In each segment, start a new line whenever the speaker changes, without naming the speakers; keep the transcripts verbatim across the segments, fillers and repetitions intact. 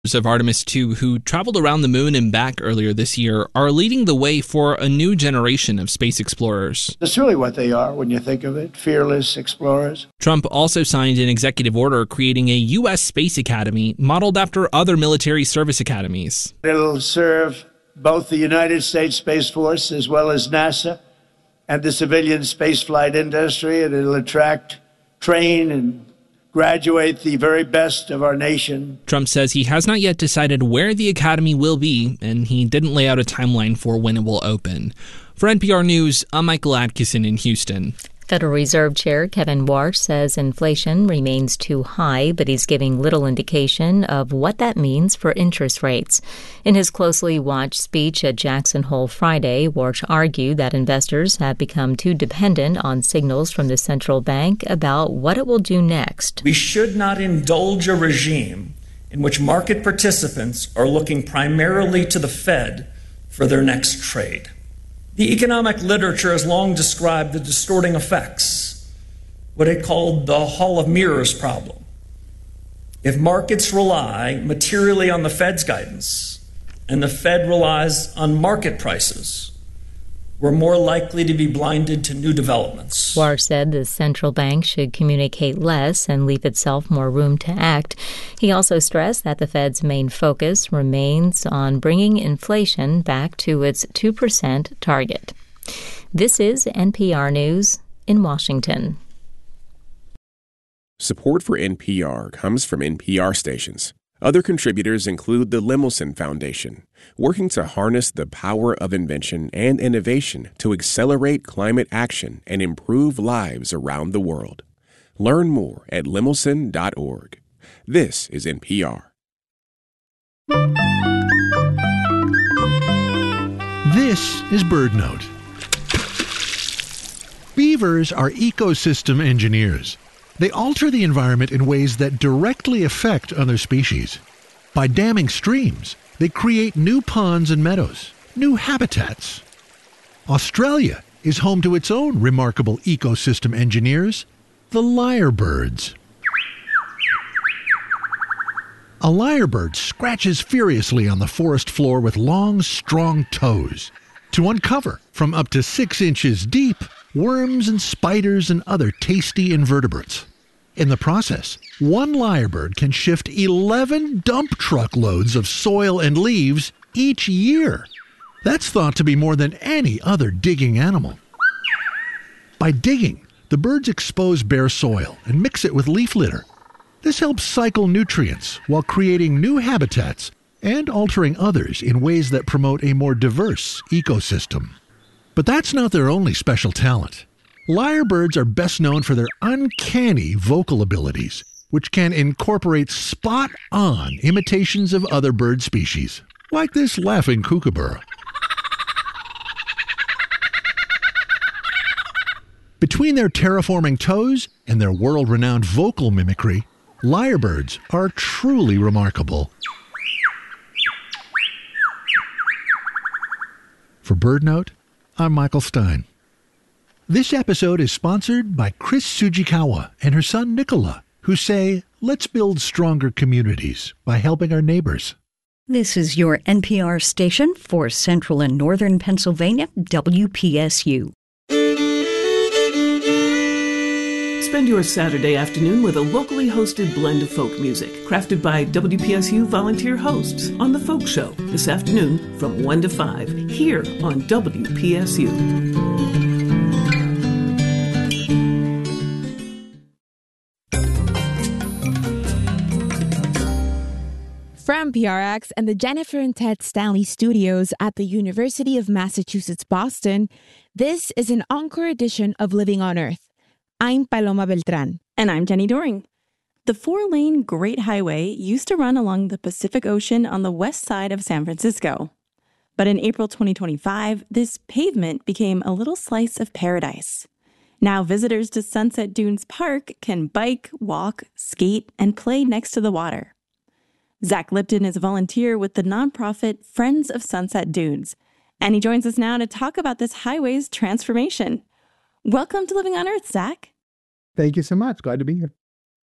Of Artemis two, who traveled around the moon and back earlier this year, are leading the way for a new generation of space explorers.
That's really what they are when you think of it, fearless explorers.
Trump also signed an executive order creating a U S Space Academy modeled after other military service academies.
It'll serve both the United States Space Force as well as NASA and the civilian spaceflight industry, and it'll attract, train, and graduate the very best of our nation.
Trump says he has not yet decided where the academy will be, and he didn't lay out a timeline for when it will open. For N P R News, I'm Michael Atkinson in Houston.
Federal Reserve Chair Kevin Warsh says inflation remains too high, but he's giving little indication of what that means for interest rates. In his closely watched speech at Jackson Hole Friday, Warsh argued that investors have become too dependent on signals from the central bank about what it will do next.
We should not indulge a regime in which market participants are looking primarily to the Fed for their next trade. The economic literature has long described the distorting effects, what it called the Hall of Mirrors problem. If markets rely materially on the Fed's guidance and the Fed relies on market prices, we're more likely to be blinded to new developments.
Warsh said the central bank should communicate less and leave itself more room to act. He also stressed that the Fed's main focus remains on bringing inflation back to its two percent target. This is N P R News in Washington.
Support for N P R comes from N P R stations. Other contributors include the Lemelson Foundation, working to harness the power of invention and innovation to accelerate climate action and improve lives around the world. Learn more at lemelson dot org. This is N P R.
This is BirdNote. Beavers are ecosystem engineers. They alter the environment in ways that directly affect other species. By damming streams, they create new ponds and meadows, new habitats. Australia is home to its own remarkable ecosystem engineers, the lyrebirds. A lyrebird scratches furiously on the forest floor with long, strong toes to uncover, from up to six inches deep, worms and spiders and other tasty invertebrates. In the process, one lyrebird can shift eleven dump truck loads of soil and leaves each year. That's thought to be more than any other digging animal. By digging, the birds expose bare soil and mix it with leaf litter. This helps cycle nutrients while creating new habitats and altering others in ways that promote a more diverse ecosystem. But that's not their only special talent. Lyrebirds are best known for their uncanny vocal abilities, which can incorporate spot-on imitations of other bird species, like this laughing kookaburra. Between their terraforming toes and their world-renowned vocal mimicry, lyrebirds are truly remarkable. For BirdNote, I'm Michael Stein. This episode is sponsored by Chris Tsujikawa and her son Nicola, who say, let's build stronger communities by helping our neighbors.
This is your N P R station for Central and Northern Pennsylvania, W P S U.
Spend your Saturday afternoon with a locally hosted blend of folk music, crafted by W P S U volunteer hosts on The Folk Show this afternoon from one to five, here on W P S U.
From P R X and the Jennifer and Ted Stanley Studios at the University of Massachusetts, Boston, this is an encore edition of Living on Earth. I'm Paloma Beltran.
And I'm Jenny Doring. The four-lane Great Highway used to run along the Pacific Ocean on the west side of San Francisco. But in April twenty twenty-five, this pavement became a little slice of paradise. Now visitors to Sunset Dunes Park can bike, walk, skate, and play next to the water. Zach Lipton is a volunteer with the nonprofit Friends of Sunset Dunes, and he joins us now to talk about this highway's transformation. Welcome to Living on Earth, Zach.
Thank you so much. Glad to be here.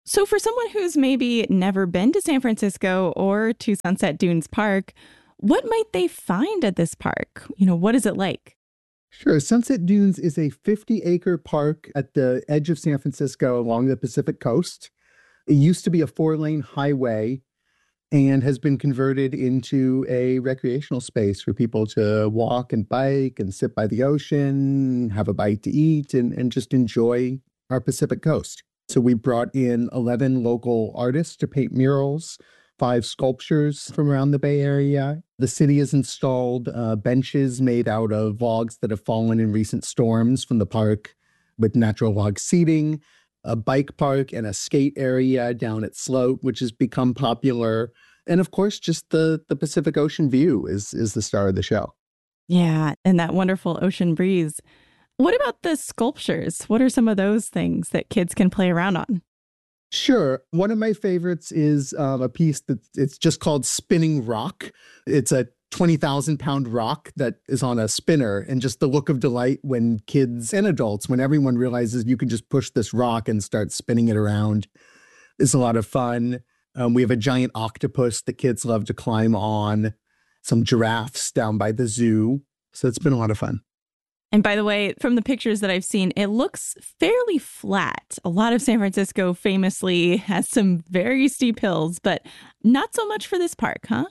So for someone who's maybe never been to San Francisco or to Sunset Dunes Park, what might they find at this park? You know, what is it like?
Sure. Sunset Dunes is a fifty acre park at the edge of San Francisco along the Pacific coast. It used to be a four lane highway and has been converted into a recreational space for people to walk and bike and sit by the ocean, have a bite to eat, and, and just enjoy our Pacific coast. So we brought in eleven local artists to paint murals, five sculptures from around the Bay Area. The city has installed uh, benches made out of logs that have fallen in recent storms from the park with natural log seating, a bike park and a skate area down at Sloat, which has become popular. And of course, just the, the Pacific Ocean view is, is the star of the show.
Yeah, and that wonderful ocean breeze. What about the sculptures? What are some of those things that kids can play around on?
Sure. One of my favorites is um, a piece that it's just called Spinning Rock. It's a twenty thousand pound rock that is on a spinner, and just the look of delight when kids and adults, when everyone realizes you can just push this rock and start spinning it around, is a lot of fun. Um, we have a giant octopus that kids love to climb on, some giraffes down by the zoo. So it's been a lot of fun.
And by the way, from the pictures that I've seen, it looks fairly flat. A lot of San Francisco famously has some very steep hills, but not so much for this park, huh?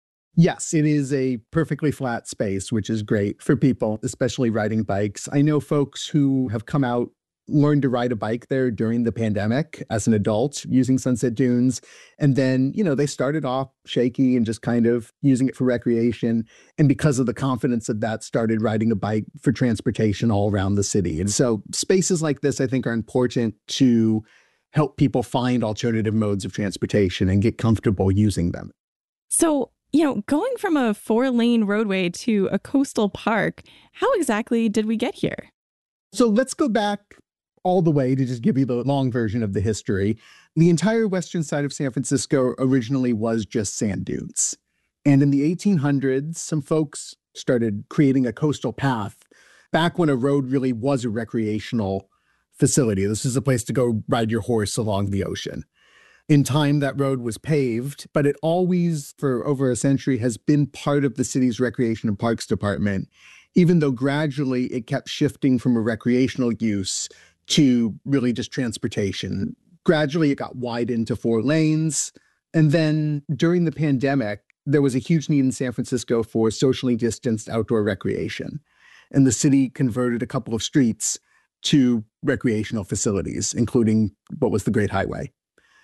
Yes, it is a perfectly flat space, which is great for people, especially riding bikes. I know folks who have come out, learned to ride a bike there during the pandemic as an adult using Sunset Dunes. And then, you know, they started off shaky and just kind of using it for recreation. And because of the confidence of that, started riding a bike for transportation all around the city. And so spaces like this, I think, are important to help people find alternative modes of transportation and get comfortable using them.
So, you know, going from a four lane roadway to a coastal park, how exactly did we get here?
So let's go back all the way to just give you the long version of the history. The entire western side of San Francisco originally was just sand dunes. And in the eighteen hundreds, some folks started creating a coastal path back when a road really was a recreational facility. This is a place to go ride your horse along the ocean. In time, that road was paved, but it always, for over a century, has been part of the city's Recreation and Parks Department, even though gradually it kept shifting from a recreational use to really just transportation. Gradually, it got widened to four lanes. And then during the pandemic, there was a huge need in San Francisco for socially distanced outdoor recreation. And the city converted a couple of streets to recreational facilities, including what was the Great Highway.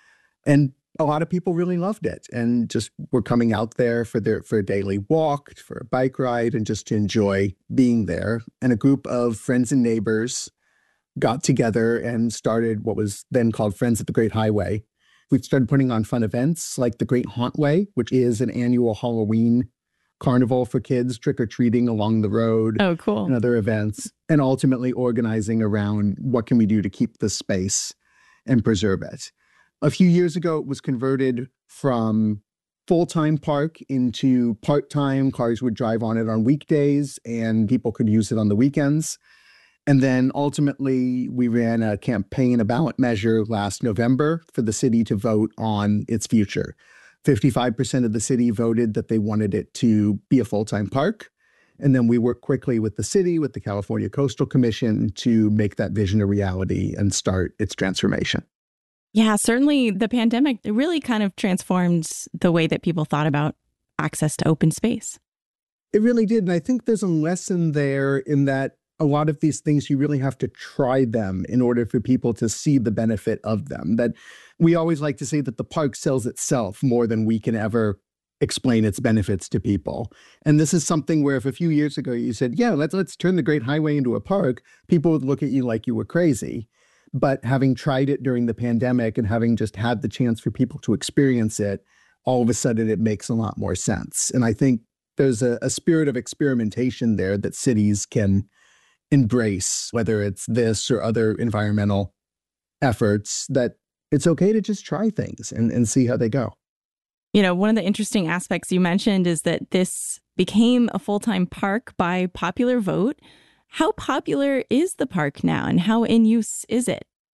And a lot of people really loved it and just were coming out there for their for a daily walk, for a bike ride, and just to enjoy being there. And a group of friends and neighbors got together and started what was then called Friends at the Great Highway. We've started putting on fun events like the Great Hauntway, which is an annual Halloween carnival for kids, trick-or-treating along the road.
Oh, cool.
And other events, and ultimately organizing around what can we do to keep this space and preserve it. A few years ago, it was converted from full-time park into part-time. Cars would drive on it on weekdays, and people could use it on the weekends. And then ultimately, we ran a campaign, a ballot measure last November for the city to vote on its future. fifty-five percent of the city voted that they wanted it to be a full-time park. And then we worked quickly with the city, with the California Coastal Commission, to make that vision a reality and start its transformation.
Yeah, certainly the pandemic really kind of transformed the way that people thought about access to open space.
It really did. And I think there's a lesson there in that a lot of these things, you really have to try them in order for people to see the benefit of them. That we always like to say that the park sells itself more than we can ever explain its benefits to people. And this is something where if a few years ago you said, yeah, let's let's turn the Great Highway into a park, people would look at you like you were crazy. But having tried it during the pandemic and having just had the chance for people to experience it, all of a sudden it makes a lot more sense. And I think there's a, a spirit of experimentation there that cities can embrace, whether it's this or other environmental efforts, that it's okay to just try things and, and see how they go.
You know, one of the interesting aspects you mentioned is that this became a full-time park by popular vote. How popular is the park now and how in use is it?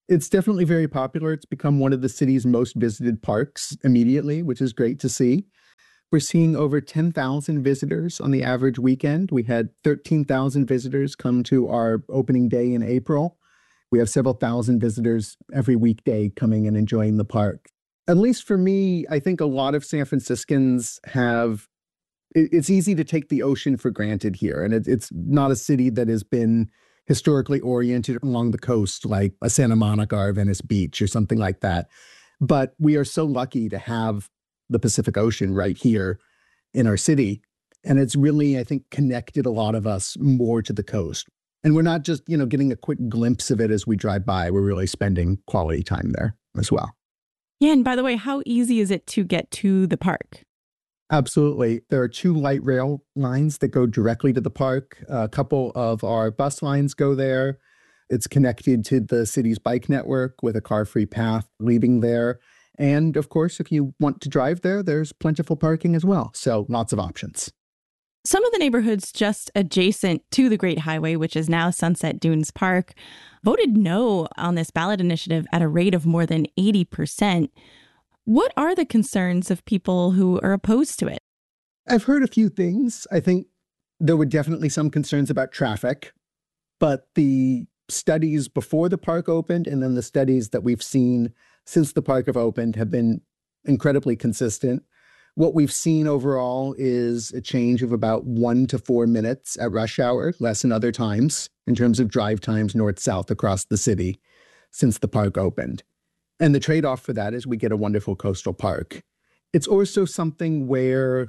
It's definitely very popular. It's become one of the city's most visited parks immediately, which is great to see. We're seeing over ten thousand visitors on the average weekend. We had thirteen thousand visitors come to our opening day in April. We have several thousand visitors every weekday coming and enjoying the park. At least for me, I think a lot of San Franciscans have, it's easy to take the ocean for granted here. And it, it's not a city that has been historically oriented along the coast like a Santa Monica or Venice Beach or something like that. But we are so lucky to have the Pacific Ocean right here in our city. And it's really, I think, connected a lot of us more to the coast. And we're not just, you know, getting a quick glimpse of it as we drive by. We're really spending quality time there as well.
Yeah, and by the way, how easy is it to get to the park?
Absolutely. There are two light rail lines that go directly to the park. A couple of our bus lines go there. It's connected to the city's bike network with a car-free path leaving there. And of course, if you want to drive there, there's plentiful parking as well. So lots of options.
Some of the neighborhoods just adjacent to the Great Highway, which is now Sunset Dunes Park, voted no on this ballot initiative at a rate of more than eighty percent. What are the concerns of people who are opposed to it?
I've heard a few things. I think there were definitely some concerns about traffic, but the studies before the park opened and then the studies that we've seen since the park have opened have been incredibly consistent. What we've seen overall is a change of about one to four minutes at rush hour, less than other times in terms of drive times north-south across the city since the park opened. And the trade-off for that is we get a wonderful coastal park. It's also something where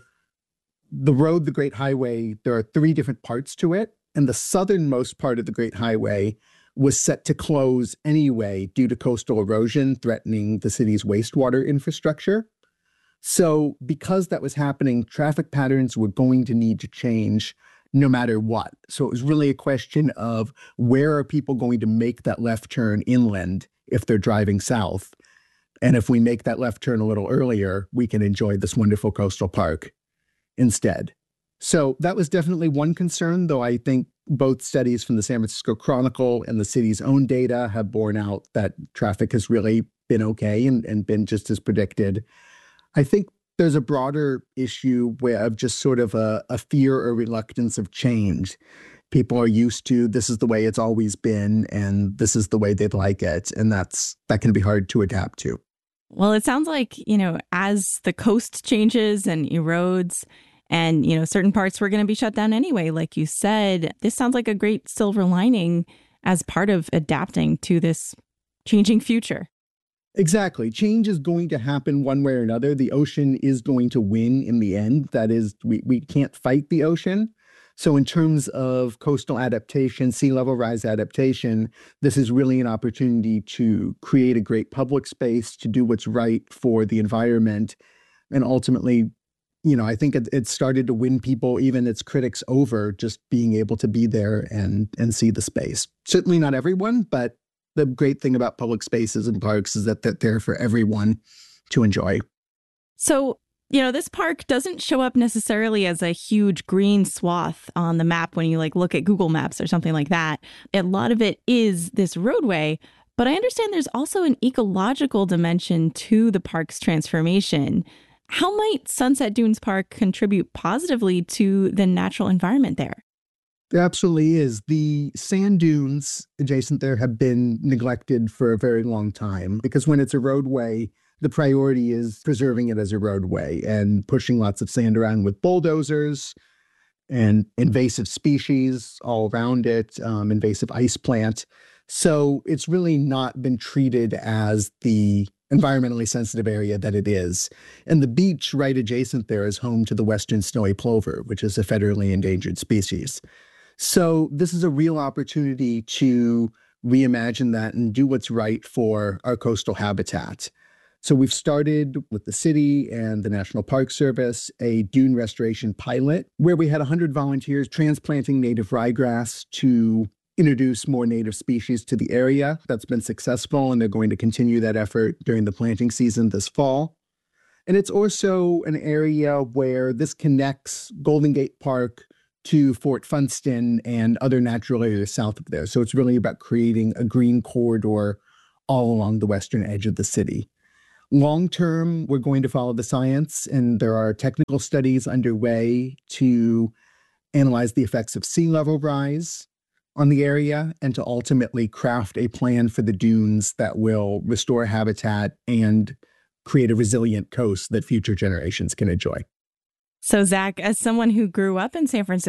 the road, the Great Highway, there are three different parts to it. And the southernmost part of the Great Highway was set to close anyway due to coastal erosion threatening the city's wastewater infrastructure. So because that was happening, traffic patterns were going to need to change no matter what. So it was really a question of where are people going to make that left turn inland if they're driving south? And if we make that left turn a little earlier, we can enjoy this wonderful coastal park instead. So that was definitely one concern, though I think both studies from the San Francisco Chronicle and the city's own data have borne out that traffic has really been okay and, and been just as predicted. I think there's a broader issue where of just sort of a, a fear or reluctance of change. People are used to this is the way it's always been and this is the way they'd like it. And that's that can be hard to adapt to.
Well, it sounds like, you know, as the coast changes and erodes and, you know, certain parts were going to be shut down anyway, like you said, this sounds like a great silver lining as part of adapting to this changing future.
Exactly. Change is going to happen one way or another. The ocean is going to win in the end. That is, we, we can't fight the ocean. So in terms of coastal adaptation, sea level rise adaptation, this is really an opportunity to create a great public space, to do what's right for the environment. And ultimately, you know, I think it, it started to win people, even its critics, over just being able to be there and, and see the space. Certainly not everyone, but the great thing about public spaces and parks is that they're there for everyone to enjoy.
So, you know, this park doesn't show up necessarily as a huge green swath on the map when you like look at Google Maps or something like that. A lot of it is this roadway, but I understand there's also an ecological dimension to the park's transformation. How might Sunset Dunes Park contribute positively to the natural environment there?
There absolutely is. The sand dunes adjacent there have been neglected for a very long time because when it's a roadway, the priority is preserving it as a roadway and pushing lots of sand around with bulldozers and invasive species all around it, um, invasive ice plant. So it's really not been treated as the environmentally sensitive area that it is. And the beach right adjacent there is home to the western snowy plover, which is a federally endangered species. So this is a real opportunity to reimagine that and do what's right for our coastal habitat. So we've started with the city and the National Park Service a dune restoration pilot where we had one hundred volunteers transplanting native ryegrass to introduce more native species to the area. That's been successful, and they're going to continue that effort during the planting season this fall. And it's also an area where this connects Golden Gate Park to Fort Funston and other natural areas south of there. So it's really about creating a green corridor all along the western edge of the city. Long term, we're going to follow the science, and there are technical studies underway to analyze the effects of sea level rise on the area and to ultimately craft a plan for the dunes that will restore habitat and create a resilient coast that future generations can enjoy.
So, Zach, as someone who grew up in San Francisco,